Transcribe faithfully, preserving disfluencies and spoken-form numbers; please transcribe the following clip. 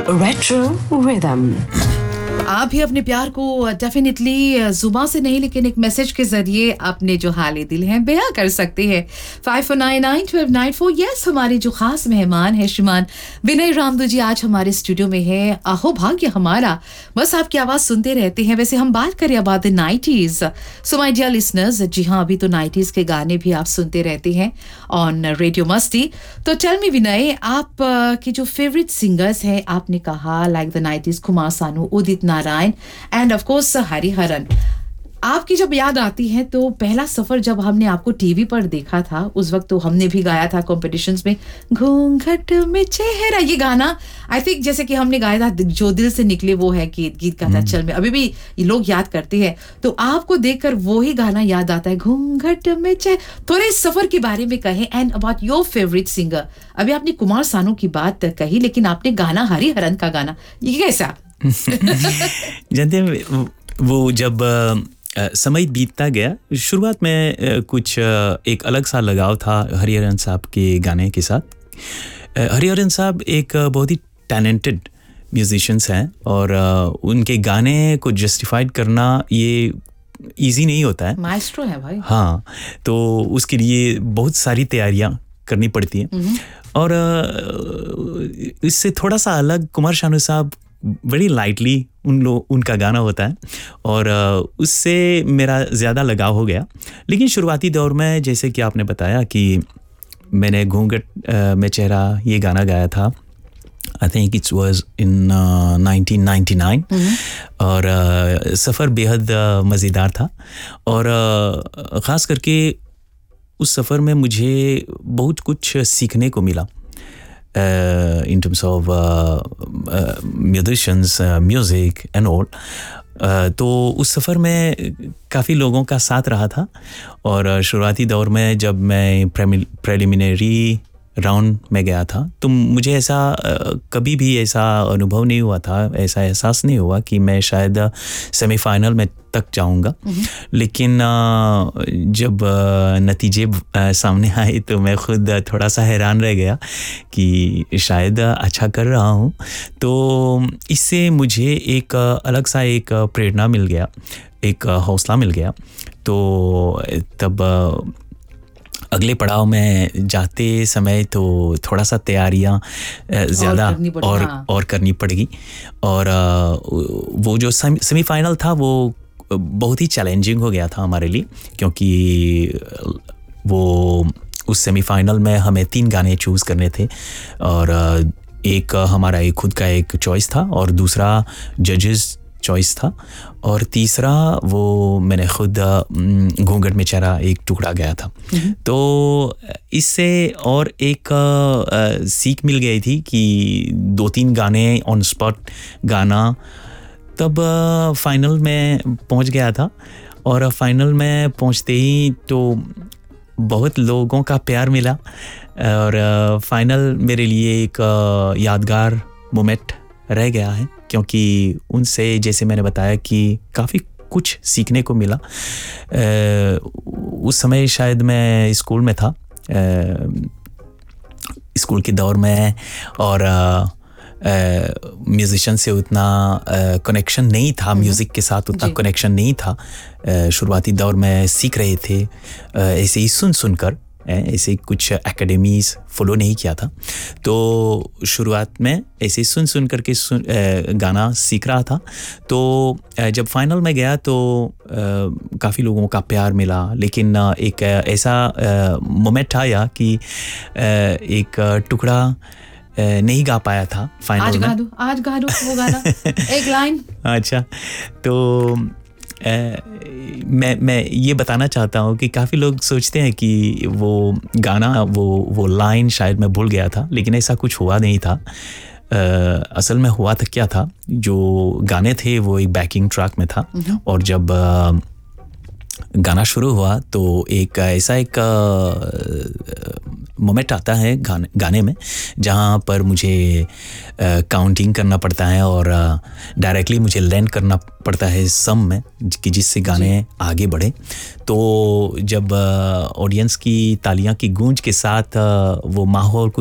Retro Rhythm. आप भी अपने प्यार को डेफिनेटली जुबान से नहीं लेकिन एक मैसेज के जरिए अपने जो हाले दिल हैं बयां कर सकते हैं. Five four nine nine twelve nine four. Yes, हमारे जो खास मेहमान हैं श्रीमान विनय रामदू जी आज हमारे स्टूडियो में है. अहो भाग्य हमारा, बस आपकी आवाज़ सुनते रहते हैं. वैसे हम बात करें about the nineties. So my dear listeners, जी हाँ, अभी तो नाइन्टीज़ के गाने भी आप सुनते रहते हैं ऑन रेडियो मस्ती. तो टेल मी विनय, आप की जो फेवरेट सिंगर्स हैं, आपने कहा like the nineties Kumar Sanu, Udit Narayan end of course Hariharan. आपकी जब याद आती है तो पहला सफर जब हमने आपको टीवी पर देखा था, उस वक्त तो हमने भी गाया था कॉम्पिटिशन्स में घूंघट में चेहरा. ये गाना आई थिंक जैसे कि हमने गाया था जो दिल से निकले वो है गीत गीत का था चल में, अभी भी लोग याद करते हैं. तो आपको देखकर वो ही गाना याद आता है घूंघट में चेहरा. थोड़े इस सफर के बारे में कहें and about your favourite singer. अभी आपने कुमार सानू की बात कही लेकिन आपने गाना हरिहरन का गाना, ये कैसा? जानते हैं वो जब आ, समय बीतता गया, शुरुआत में आ, कुछ आ, एक अलग सा लगाव था हरिहरन साहब के गाने के साथ. आ, हरिहरन साहब एक आ, बहुत ही टैलेंटेड म्यूजिशियंस हैं और आ, उनके गाने को जस्टिफाइड करना ये इजी नहीं होता है. माइस्ट्रो है भाई. हाँ, तो उसके लिए बहुत सारी तैयारियां करनी पड़ती हैं. और आ, इससे थोड़ा सा अलग कुमार सानू साहब बड़ी लाइटली उन लोग उनका गाना होता है और उससे मेरा ज़्यादा लगाव हो गया. लेकिन शुरुआती दौर में जैसे कि आपने बताया कि मैंने घूंघट में चेहरा ये गाना गाया था. I think it's was in nineteen ninety nine. और uh, सफ़र बेहद uh, मज़ेदार था और uh, ख़ास करके उस सफ़र में मुझे बहुत कुछ सीखने को मिला. Uh, in terms of uh, uh, musicians, uh, music and all. uh, तो उस सफ़र में काफ़ी लोगों का साथ रहा था और शुरुआती दौर में जब मैं प्रेलिमिनरी राउंड में गया था तो मुझे ऐसा uh, कभी भी ऐसा अनुभव नहीं हुआ था, ऐसा एहसास नहीं हुआ कि मैं शायद सेमीफाइनल में तक जाऊंगा. लेकिन uh, जब uh, नतीजे uh, सामने आए तो मैं खुद थोड़ा सा हैरान रह गया कि शायद अच्छा कर रहा हूँ. तो इससे मुझे एक uh, अलग सा एक uh, प्रेरणा मिल गया, एक uh, हौसला मिल गया. तो तब uh, अगले पड़ाव में जाते समय तो थोड़ा सा तैयारियां ज़्यादा और और, हाँ. और करनी पड़ेगी. और वो जो सेमीफाइनल था वो बहुत ही चैलेंजिंग हो गया था हमारे लिए, क्योंकि वो उस सेमीफाइनल में हमें तीन गाने चूज़ करने थे और एक हमारा एक खुद का एक चॉइस था और दूसरा जजेस चॉइस था और तीसरा वो मैंने खुद घूंघट में चेहरा एक टुकड़ा गया था. तो इससे और एक आ, सीख मिल गई थी कि दो तीन गाने ऑन स्पॉट गाना. तब आ, फाइनल में पहुंच गया था और फाइनल में पहुंचते ही तो बहुत लोगों का प्यार मिला और आ, फाइनल मेरे लिए एक आ, यादगार मोमेंट रह गया है, क्योंकि उनसे जैसे मैंने बताया कि काफ़ी कुछ सीखने को मिला. आ, उस समय शायद मैं स्कूल में था, स्कूल के दौर में, और म्यूज़िशियन से उतना कनेक्शन नहीं था, म्यूज़िक के साथ उतना कनेक्शन नहीं था. शुरुआती दौर में सीख रहे थे ऐसे ही सुन सुनकर, ऐसे कुछ एकेडमीज़ फॉलो नहीं किया था. तो शुरुआत में ऐसे सुन सुन करके सुन गाना सीख रहा था. तो जब फाइनल में गया तो काफ़ी लोगों का प्यार मिला. लेकिन एक ऐसा मोमेंट आया कि एक टुकड़ा नहीं गा पाया था फाइनल आज में. गा दो, आज गा दो वो गाना एक लाइन. अच्छा, तो Uh, मैं मैं ये बताना चाहता हूँ कि काफ़ी लोग सोचते हैं कि वो गाना वो वो लाइन शायद मैं भूल गया था, लेकिन ऐसा कुछ हुआ नहीं था. uh, असल में हुआ था क्या था, जो गाने थे वो एक बैकिंग ट्रैक में था और जब uh, गाना शुरू हुआ तो एक ऐसा एक मोमेंट आता है गाने गाने में जहाँ पर मुझे काउंटिंग करना पड़ता है और डायरेक्टली मुझे लैंड करना पड़ता है सम में कि जिससे गाने आगे बढ़े. तो जब ऑडियंस की तालियां की गूंज के साथ वो माहौल